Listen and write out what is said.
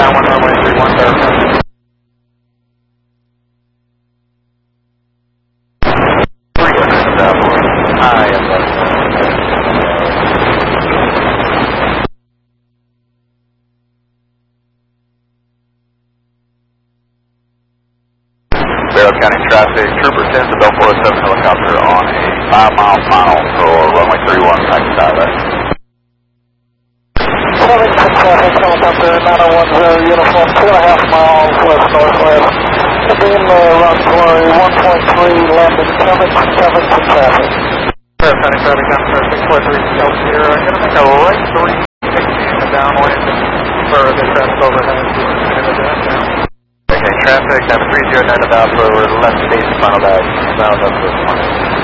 Downwind runway 31, verify. Barrow County traffic, Trooper 10 to Bell 407 helicopter on a 5-mile final for runway 31, taxi direct. 7 traffic, helicopter 9010, uniform 2.5 miles west-northwest. Beam run for 1.3, landing 7 to traffic. Barrow County traffic, down to 643 South Sierra. I'm going to make a right 360 downwind for the traffic overhead. Okay, traffic, I'm 309 about for left base, final bag, inbound up to this morning.